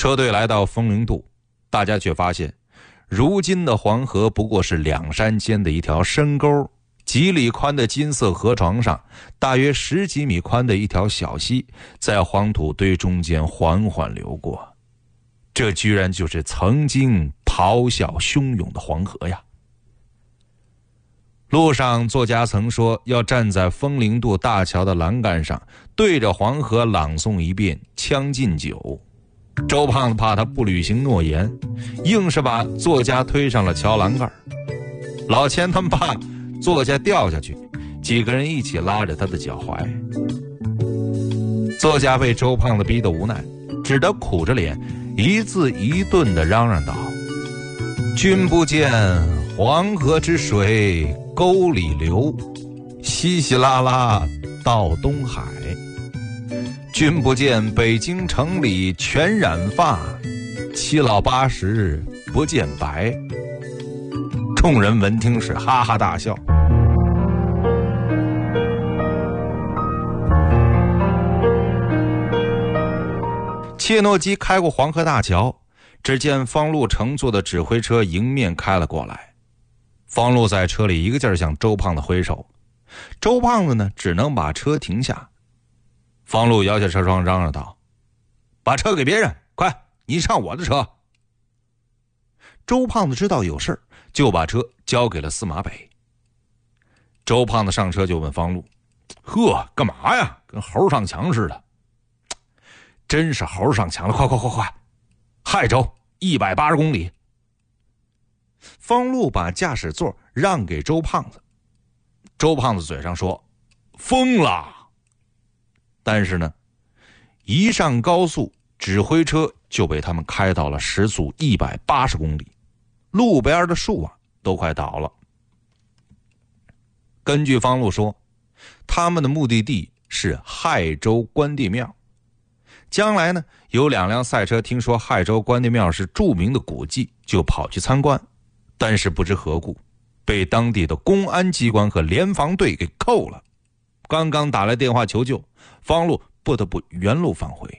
车队来到风陵渡，大家却发现如今的黄河不过是两山间的一条深沟，几里宽的金色河床上，大约10几米宽的一条小溪在黄土堆中间缓缓流过。这居然就是曾经咆哮汹涌的黄河呀！路上作家曾说要站在风陵渡大桥的栏杆上，对着黄河朗诵一遍《将进酒》。周胖子怕他不履行诺言，硬是把作家推上了桥栏杆。老钱他们怕作家掉下去，几个人一起拉着他的脚踝。作家被周胖子逼得无奈，只得苦着脸一字一顿地嚷嚷道：君不见黄河之水沟里流，稀稀拉拉到东海，君不见北京城里全染发，七老八十不见白。众人闻听是哈哈大笑。切诺基开过黄河大桥，只见方路乘坐的指挥车迎面开了过来。方路在车里一个劲儿向周胖子挥手，周胖子呢只能把车停下。方路摇下车窗嚷嚷道：把车给别人，快，你上我的车。周胖子知道有事，就把车交给了司马北。周胖子上车就问方路：呵，干嘛呀？跟猴上墙似的。真是猴上墙了，快，亥州180公里。方路把驾驶座让给周胖子，周胖子嘴上说疯了，但是呢，一上高速，指挥车就被他们开到了时速180公里，路边的树都快倒了。根据方路说，他们的目的地是亥州关帝庙。将来呢，有2辆赛车听说亥州关帝庙是著名的古迹，就跑去参观，但是不知何故被当地的公安机关和联防队给扣了。刚刚打来电话求救，方路不得不原路返回。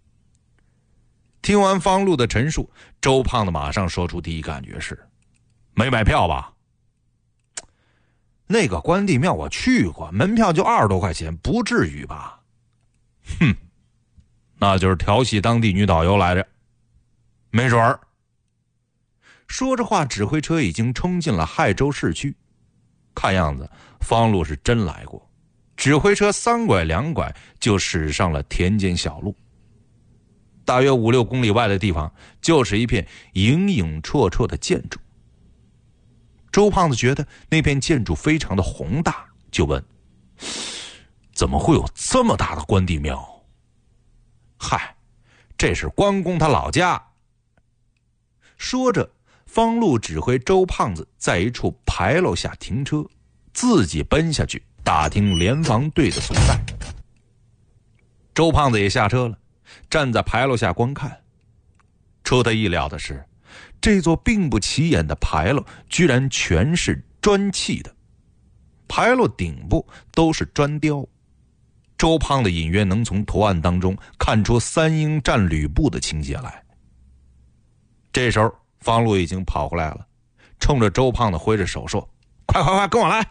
听完方路的陈述，周胖子马上说出第一感觉是：没买票吧？那个关帝庙我去过，门票就20多块钱，不至于吧？哼，那就是调戏当地女导游来着，没准儿。说着话，指挥车已经冲进了亥州市区。看样子方路是真来过，指挥车3拐2拐就驶上了田间小路。大约5、6公里外的地方就是一片影影绰绰的建筑。周胖子觉得那片建筑非常的宏大，就问：怎么会有这么大的关帝庙？嗨，这是关公他老家。说着，方路指挥周胖子在一处牌楼下停车，自己奔下去打听联防队的所在。周胖子也下车了，站在牌楼下观看。出他意料的是，这座并不起眼的牌楼居然全是砖砌的，牌楼顶部都是砖雕。周胖子隐约能从图案当中看出3英战吕布的情节来。这时候方路已经跑过来了，冲着周胖子挥着手说：快跟我来。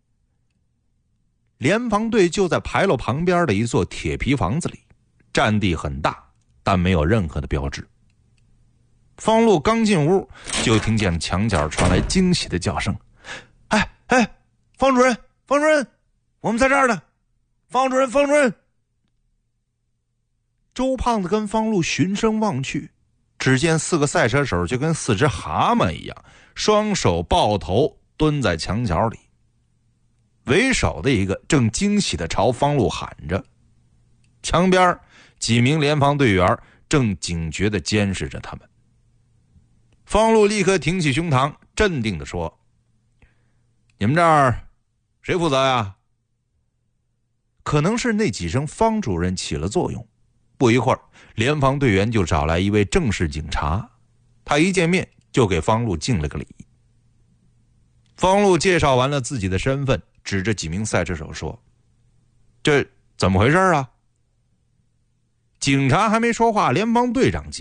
联防队就在牌楼旁边的一座铁皮房子里，占地很大，但没有任何的标志。方路刚进屋，就听见墙角传来惊喜的叫声：哎，方主任，我们在这儿呢，方主任。周胖子跟方路循声望去，只见4个赛车手就跟4只蛤蟆一样，双手抱头蹲在墙角里。为首的一个正惊喜地朝方路喊着，墙边几名联防队员正警觉地监视着他们。方路立刻挺起胸膛，镇定地说：你们这儿谁负责呀？可能是那几声方主任起了作用，不一会儿，联防队员就找来一位正式警察，他一见面就给方路敬了个礼。方路介绍完了自己的身份，指着几名赛车手说：这怎么回事啊？警察还没说话，联防队长